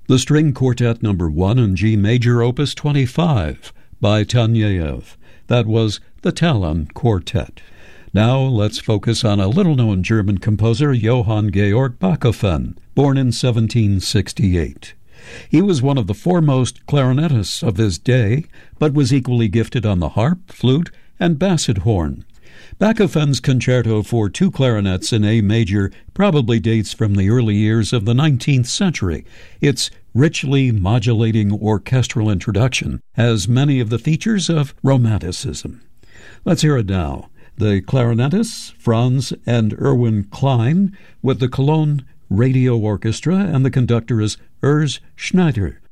The String Quartet No. 1 in G Major, Opus 25, by Taneyev. That was the Talon Quartet. Now let's focus on a little-known German composer, Johann Georg Bachofen, born in 1768. He was one of the foremost clarinetists of his day, but was equally gifted on the harp, flute, and basset horn. Bachofen's concerto for two clarinets in A major probably dates from the early years of the 19th century. Its richly modulating orchestral introduction has many of the features of Romanticism. Let's hear it now. The clarinetists, Franz and Erwin Klein, with the Cologne Radio Orchestra, and the conductor is Urs Schneider.